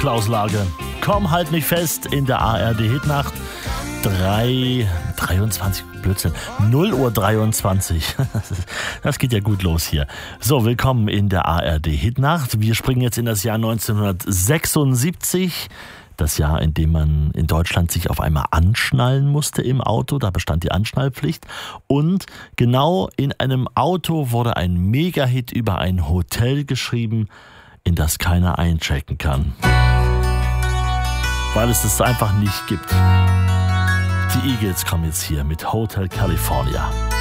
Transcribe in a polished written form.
Klaus Lage. Komm, halt mich fest in der ARD-Hitnacht. 23, Blödsinn, 0:23 Uhr. Das geht ja gut los hier. So, willkommen in der ARD-Hitnacht. Wir springen jetzt in das Jahr 1976. Das Jahr, in dem man in Deutschland sich auf einmal anschnallen musste im Auto. Da bestand die Anschnallpflicht. Und genau in einem Auto wurde ein Megahit über ein Hotel geschrieben, in das keiner einchecken kann. Weil es das einfach nicht gibt. Die Eagles kommen jetzt hier mit Hotel California.